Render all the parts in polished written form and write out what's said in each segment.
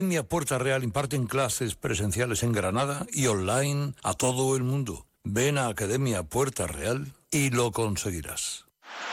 Academia Puerta Real imparten clases presenciales en Granada y online a todo el mundo. Ven a Academia Puerta Real y lo conseguirás.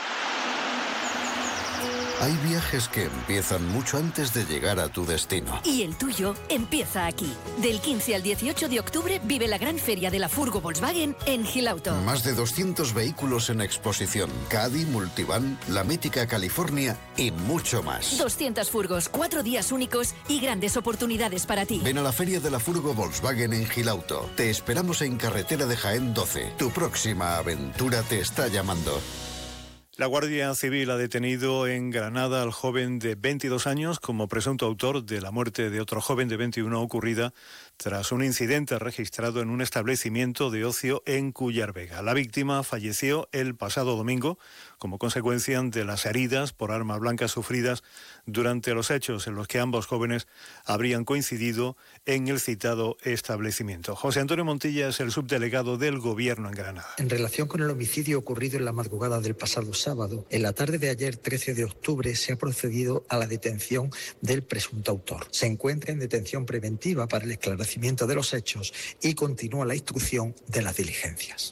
Hay viajes que empiezan mucho antes de llegar a tu destino. Y el tuyo empieza aquí. Del 15 al 18 de octubre vive la gran feria de la Furgo Volkswagen en Gilauto. Más de 200 vehículos en exposición. Caddy, Multivan, la mítica California y mucho más. 200 furgos, 4 días únicos y grandes oportunidades para ti. Ven a la feria de la Furgo Volkswagen en Gilauto. Te esperamos en Carretera de Jaén 12. Tu próxima aventura te está llamando. La Guardia Civil ha detenido en Granada al joven de 22 años como presunto autor de la muerte de otro joven de 21 ocurrida tras un incidente registrado en un establecimiento de ocio en Cúllar Vega. La víctima falleció el pasado domingo como consecuencia de las heridas por arma blanca sufridas durante los hechos en los que ambos jóvenes habrían coincidido en el citado establecimiento. José Antonio Montilla es el subdelegado del Gobierno en Granada. En relación con el homicidio ocurrido en la madrugada del pasado sábado, en la tarde de ayer, 13 de octubre, se ha procedido a la detención del presunto autor. Se encuentra en detención preventiva para el esclarecimiento de los hechos y continúa la instrucción de las diligencias.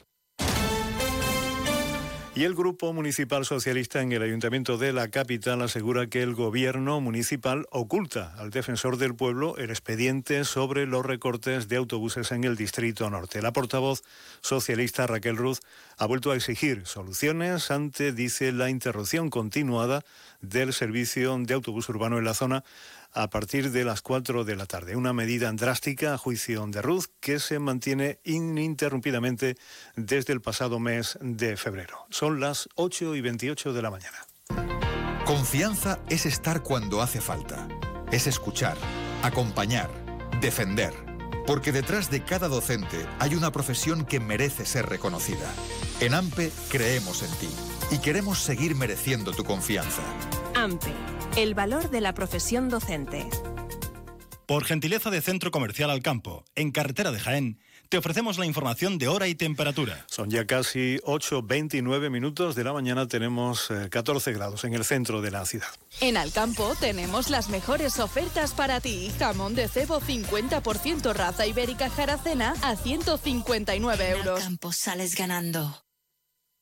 Y el Grupo Municipal Socialista en el Ayuntamiento de la capital asegura que el Gobierno municipal oculta al Defensor del Pueblo el expediente sobre los recortes de autobuses en el Distrito Norte. La portavoz socialista Raquel Ruz ha vuelto a exigir soluciones ante, dice, la interrupción continuada del servicio de autobús urbano en la zona a partir de las 4 de la tarde. Una medida drástica, a juicio de Ruz, que se mantiene ininterrumpidamente desde el pasado mes de febrero. Son las 8:28 de la mañana. Confianza es estar cuando hace falta. Es escuchar, acompañar, defender. Porque detrás de cada docente hay una profesión que merece ser reconocida. En AMPE creemos en ti y queremos seguir mereciendo tu confianza. AMPE. El valor de la profesión docente. Por gentileza de Centro Comercial Alcampo, en Carretera de Jaén, te ofrecemos la información de hora y temperatura. Son ya casi 8:29 minutos de la mañana, tenemos 14 grados en el centro de la ciudad. En Alcampo tenemos las mejores ofertas para ti. Jamón de cebo 50% raza ibérica Jaracena a 159 euros. En Alcampo sales ganando.